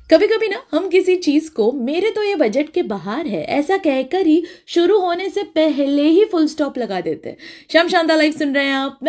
कभी कभी ना हम किसी चीज को मेरे तो ये बजट के बाहर है ऐसा कहकर ही शुरू होने से पहले ही फुल स्टॉप लगा देते हैं। श्याम शांता लाइव सुन रहे हैं आप।